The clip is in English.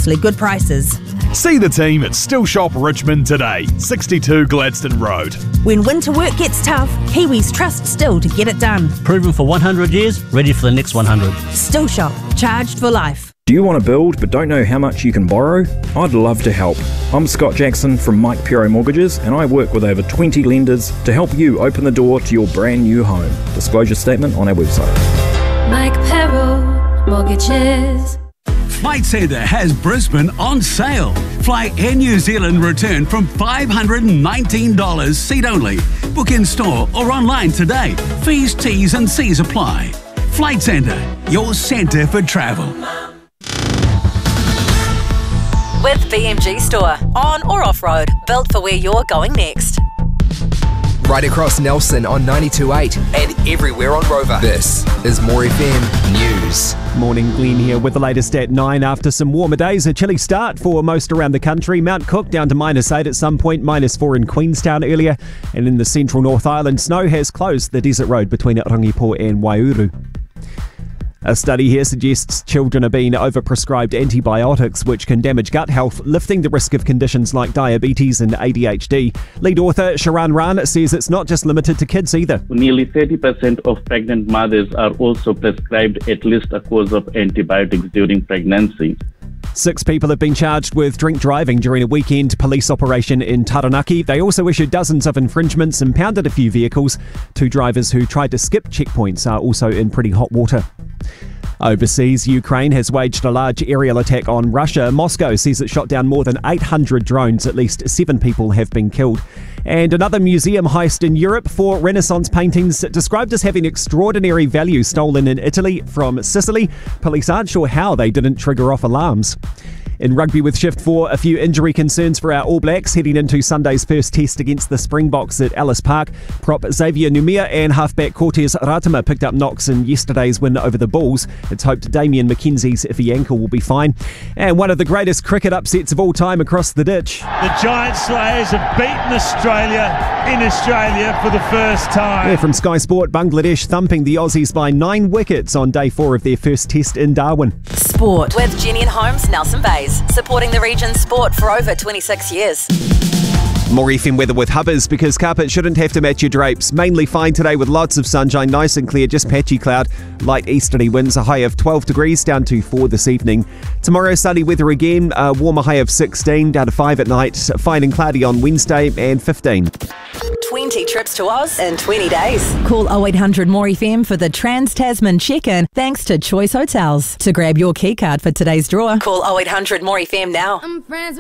seriously good prices. See the team at Still Shop Richmond today, 62 Gladstone Road. When winter work gets tough, Kiwis trust Still to get it done. Proven for 100 years, ready for the next 100. Still Shop, charged for life. Do you want to build but don't know how much you can borrow? I'd love to help. I'm Scott Jackson from Mike Pero Mortgages, and I work with over 20 lenders to help you open the door to your brand new home. Disclosure statement on our website. Mike Pero Mortgages. Flight Centre has Brisbane on sale. Fly Air New Zealand return from $519 seat only. Book in store or online today. Fees, T's and C's apply. Flight Centre, your centre for travel. With BMG Store, on or off-road, built for where you're going next. Right across Nelson on 92.8 and everywhere on Rover. This is More FM News. Morning, Glenn here with the latest at 9. After some warmer days, a chilly start for most around the country. Mount Cook down to -8 at some point, -4 in Queenstown earlier. And in the central North Island, snow has closed the desert road between Rangipo and Waiouru. A study here suggests children are being overprescribed antibiotics, which can damage gut health, lifting the risk of conditions like diabetes and ADHD. Lead author Sharan Ran says it's not just limited to kids either. Nearly 30% of pregnant mothers are also prescribed at least a course of antibiotics during pregnancy. 6 people have been charged with drink driving during a weekend police operation in Taranaki. They also issued dozens of infringements, impounded a few vehicles. 2 drivers who tried to skip checkpoints are also in pretty hot water. Overseas, Ukraine has waged a large aerial attack on Russia. Moscow says it shot down more than 800 drones. At least 7 people have been killed. And another museum heist in Europe for Renaissance paintings described as having extraordinary value stolen in Italy from Sicily. Police aren't sure how they didn't trigger off alarms. In rugby with Shift 4, a few injury concerns for our All Blacks heading into Sunday's first test against the Springboks at Ellis Park. Prop Xavier Numia and halfback Cortez Ratama picked up knocks in yesterday's win over the Bulls. It's hoped Damien McKenzie's iffy ankle will be fine. And one of the greatest cricket upsets of all time across the ditch. The Giant Slayers have beaten Australia in Australia for the first time. Yeah, from Sky Sport, Bangladesh thumping the Aussies by 9 wickets on day 4 of their first test in Darwin. Sport with Jenny and Holmes, Nelson Bays, supporting the region's sport for over 26 years. More FM weather with Hubbers, because carpet shouldn't have to match your drapes. Mainly fine today with lots of sunshine, nice and clear, just patchy cloud. Light easterly winds, a high of 12 degrees down to 4 this evening. Tomorrow sunny weather again, a warmer high of 16 down to 5 at night. Fine and cloudy on Wednesday and 15. 20 trips to Oz in 20 days. Call 0800 More FM for the Trans-Tasman check-in, thanks to Choice Hotels. To grab your key card for today's draw, Call 0800 More FM now.